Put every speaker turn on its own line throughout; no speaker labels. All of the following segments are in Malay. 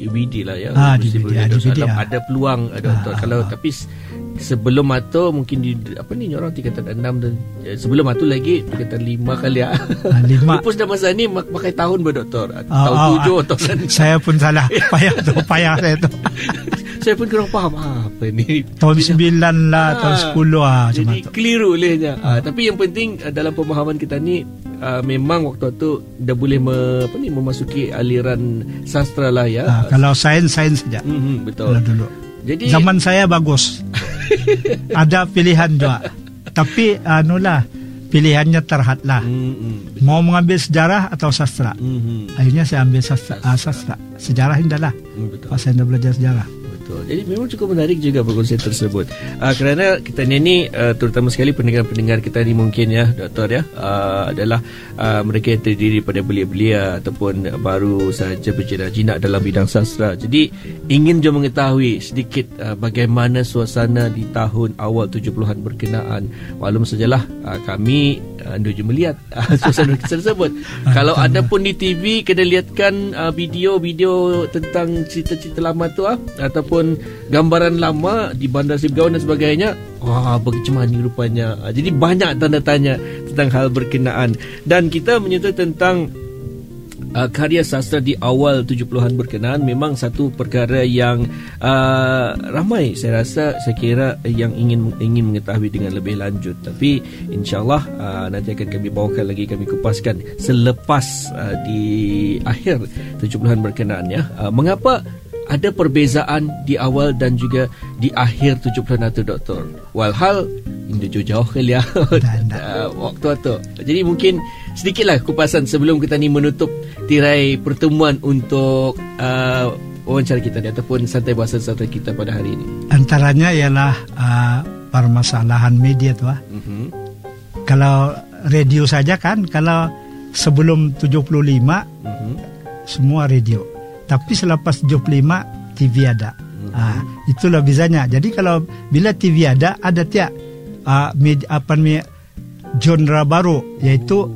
DVD lah ya.
DVD
Ada peluang doktor. Kalau tapi sebelum atau mungkin di orang tingkatan 6 dan sebelum atau lagi tingkatan 5 kali ya.
5.
Lupus dah masa ni pakai tahun doktor. Tahun 7 atau
saya pun salah. Payah saya tu.
Saya pun kurang faham apa ni.
Tahun 9 lah, tahun 10
jadi keliru olehnya. Tapi yang penting dalam pemahaman kita ni memang waktu tu dah boleh memasuki aliran sastra lah ya.
Kalau sains saja.
Betul.
Kalau dulu.
Jadi
zaman saya bagus. Ada pilihan juga. Tapi pilihannya terhad lah. Mau mengambil sejarah atau sastra. Akhirnya saya ambil sastra. Sejarah indah lah. Pas saya dah belajar sejarah.
Jadi memang cukup menarik juga perkongsian tersebut. Kerana kita ni terutama sekali pendengar-pendengar kita ni mungkin ya doktor ya adalah mereka yang terdiri daripada belia-belia ataupun baru saja berjinak dalam bidang sastra. Jadi ingin juga mengetahui sedikit bagaimana suasana di tahun awal 70-an berkenaan. Maklum sajalah kami menuju melihat suasana tersebut. Kalau ada pun di TV kena lihatkan video-video tentang cerita-cerita lama tu ataupun gambaran lama di Bandar Seri Begawan dan sebagainya. Wah, bagaimana ni rupanya. Jadi banyak tanda tanya tentang hal berkenaan. Dan kita menyentuh tentang karya sastra di awal 70-an berkenaan memang satu perkara yang ramai saya kira yang ingin mengetahui dengan lebih lanjut. Tapi insyaAllah nanti akan kami bawakan lagi, kami kupaskan selepas di akhir 70-an berkenaan ya. Mengapa ada perbezaan di awal dan juga di akhir 70-an itu doktor? Walhal ini jauh kali ya waktu itu. Jadi mungkin sedikitlah kupasan sebelum kita ni menutup tirai pertemuan untuk wawancara kita ni ataupun santai bahasa santai kita pada hari ini. Antaranya ialah permasalahan media tu. Kalau radio saja kan, kalau sebelum 75 semua radio. Tapi selepas 75 TV ada. Itulah bezanya. Jadi kalau bila TV ada tiap genre baru, iaitu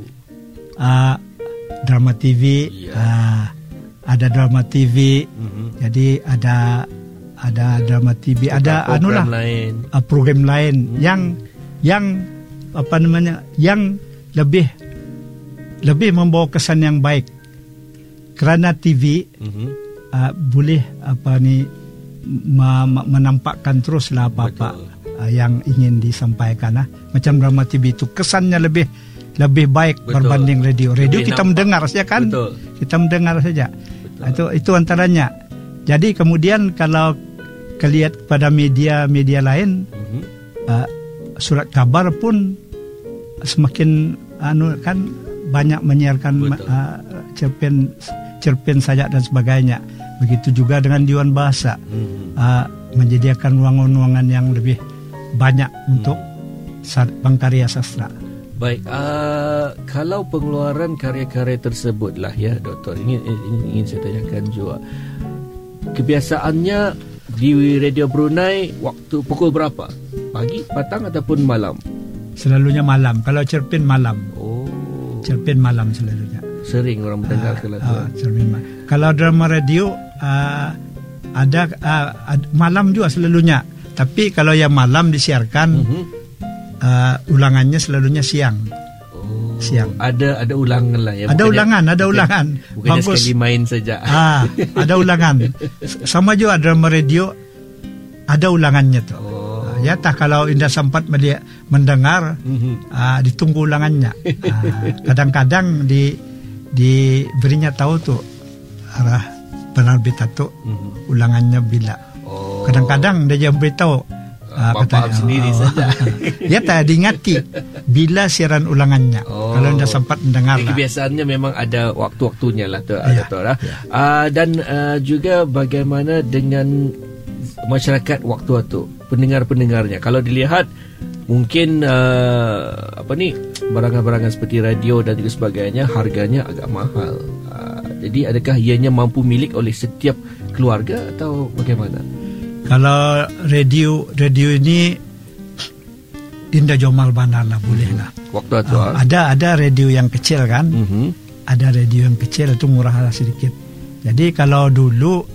drama TV. Ada drama TV. Jadi ada drama TV, ada program lain yang lebih membawa kesan yang baik. Kerana TV boleh menampakkan teruslah apa-apa yang ingin disampaikan. Macam drama TV itu kesannya lebih baik berbanding radio. Radio kita mendengar saja kan? Kita mendengar saja. Itu antaranya. Jadi kemudian kalau kelihat pada media lain, surat kabar pun semakin kan banyak menyiarkan cerpen sajak dan sebagainya. Begitu juga dengan Dewan Bahasa, menyediakan ruangan-ruangan yang lebih banyak untuk pengkarya sastra. Baik, kalau pengeluaran karya-karya tersebut lah ya doktor, ingin saya tanyakan juga, kebiasaannya di Radio Brunei waktu pukul berapa? Pagi, petang ataupun malam? Selalunya malam. Kalau cerpen malam. Cerpen malam selalunya. Sering orang mendengar kalau drama radio ada malam juga selalunya. Tapi kalau yang malam disiarkan ulangannya selalunya siang. Siang. Ada ulangan lah ya. Ada ulangan. Bukannya sekali main saja. Ada ulangan. Sama juga drama radio ada ulangannya tu. Ya tak, kalau indah sempat mendengar ditunggu ulangannya. Kadang-kadang diberinya tahu tu arah penerbit tu ulangannya bila. Kadang-kadang dia beritahu katanya sendiri saja. Dia tak diingati bila siaran ulangannya. Kalau indah sempat mendengar lah. Kebiasaannya memang ada waktu-waktunya lah tu. Dan juga bagaimana dengan masyarakat waktu-waktu, pendengar-pendengarnya. Kalau dilihat mungkin barangan-barangan seperti radio dan juga sebagainya harganya agak mahal. Jadi adakah ianya mampu milik oleh setiap keluarga atau bagaimana? Kalau radio ini indah jomal bandar lah, boleh lah. Waktu itu ada radio yang kecil kan. Ada radio yang kecil itu murah lah sedikit. Jadi kalau dulu